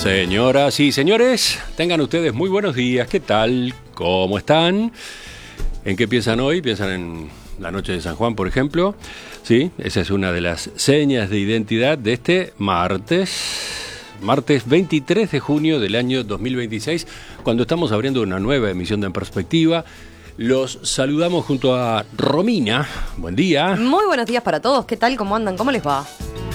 Señoras y señores, tengan ustedes muy buenos días. ¿Qué tal? ¿Cómo están? ¿En qué piensan hoy? ¿Piensan en la noche de San Juan, por ejemplo? Sí, esa es una de las señas de identidad de este martes 23 de junio del año 2026, cuando estamos abriendo una nueva emisión de En Perspectiva. Los saludamos junto a Romina. Buen día. Muy buenos días para todos. ¿Qué tal? ¿Cómo andan? ¿Cómo les va?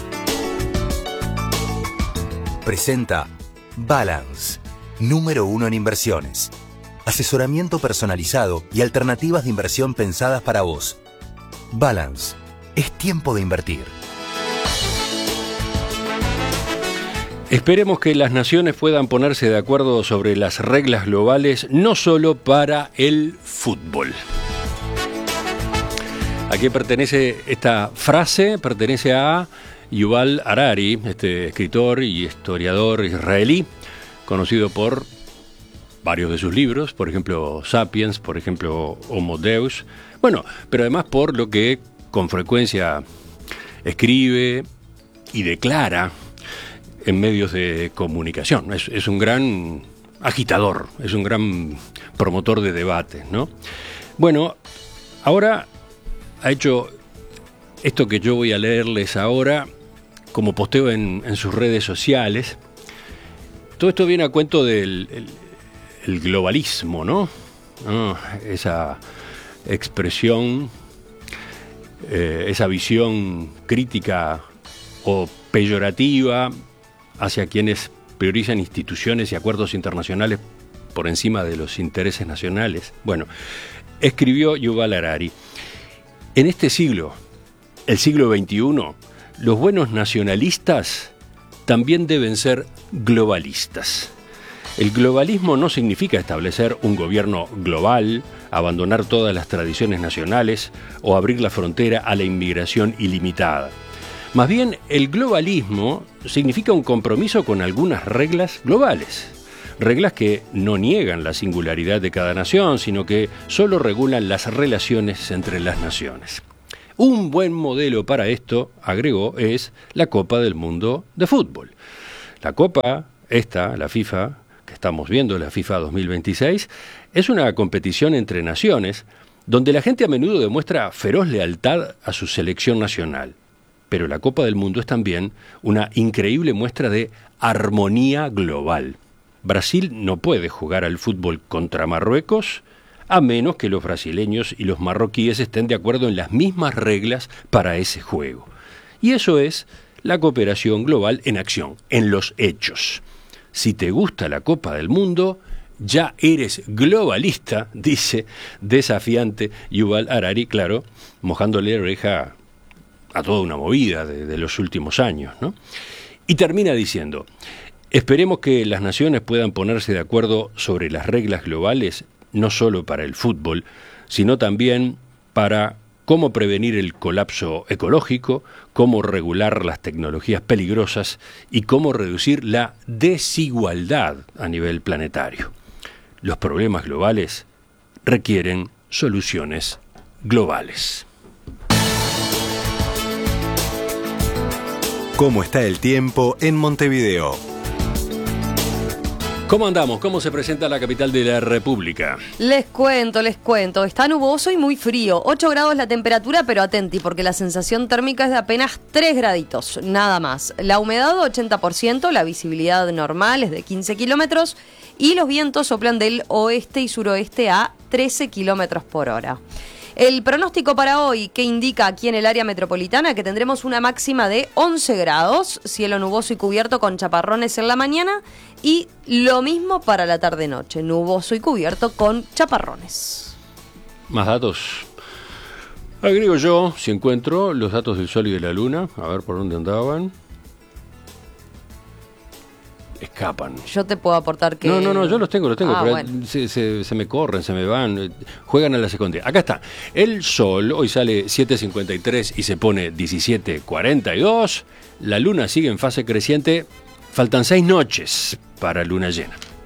Presenta Balance, número 1 en inversiones. Asesoramiento personalizado y alternativas de inversión pensadas para vos. Balance, es tiempo de invertir. Esperemos que las naciones puedan ponerse de acuerdo sobre las reglas globales, no solo para el fútbol. ¿A qué pertenece esta frase? Pertenece a Yuval Harari, este escritor y historiador israelí, conocido por varios de sus libros, por ejemplo Sapiens, por ejemplo Homo Deus, bueno, pero además por lo que con frecuencia escribe y declara en medios de comunicación. Es un gran agitador, es un gran promotor de debates, ¿no? Bueno, ahora ha hecho esto que yo voy a leerles ahora como posteo en sus redes sociales. Todo esto viene a cuento del el globalismo, ¿no? Esa expresión, esa visión crítica o peyorativa hacia quienes priorizan instituciones y acuerdos internacionales por encima de los intereses nacionales. Bueno, escribió Yuval Harari: en este siglo, el siglo XXI, los buenos nacionalistas también deben ser globalistas. El globalismo no significa establecer un gobierno global, abandonar todas las tradiciones nacionales o abrir la frontera a la inmigración ilimitada. Más bien, el globalismo significa un compromiso con algunas reglas globales. Reglas que no niegan la singularidad de cada nación, sino que solo regulan las relaciones entre las naciones. Un buen modelo para esto, agregó, es la Copa del Mundo de Fútbol. La Copa, la FIFA, que estamos viendo, la FIFA 2026, es una competición entre naciones donde la gente a menudo demuestra feroz lealtad a su selección nacional. Pero la Copa del Mundo es también una increíble muestra de armonía global. Brasil no puede jugar al fútbol contra Marruecos a menos que los brasileños y los marroquíes estén de acuerdo en las mismas reglas para ese juego. Y eso es la cooperación global en acción, en los hechos. Si te gusta la Copa del Mundo, ya eres globalista, dice desafiante Yuval Harari, claro, mojándole la oreja a toda una movida de los últimos años, ¿no? Y termina diciendo: esperemos que las naciones puedan ponerse de acuerdo sobre las reglas globales, no solo para el fútbol, sino también para cómo prevenir el colapso ecológico, cómo regular las tecnologías peligrosas y cómo reducir la desigualdad a nivel planetario. Los problemas globales requieren soluciones globales. ¿Cómo está el tiempo en Montevideo? ¿Cómo andamos? ¿Cómo se presenta la capital de la República? Les cuento. Está nuboso y muy frío. 8 grados la temperatura, pero atenti, porque la sensación térmica es de apenas 3 graditos, nada más. La humedad 80%, la visibilidad normal es de 15 kilómetros y los vientos soplan del oeste y suroeste a 13 kilómetros por hora. El pronóstico para hoy, que indica aquí en el área metropolitana que tendremos una máxima de 11 grados, cielo nuboso y cubierto con chaparrones en la mañana, y lo mismo para la tarde-noche, nuboso y cubierto con chaparrones. Más datos. Agrego yo, si encuentro, los datos del sol y de la luna, a ver por dónde andaban. Escapan. Yo te puedo aportar que... No, yo los tengo, pero bueno. se me corren, se me van, juegan a la escondida. Acá está, el sol hoy sale 7:53 y se pone 17:42, la luna sigue en fase creciente, faltan 6 noches para luna llena.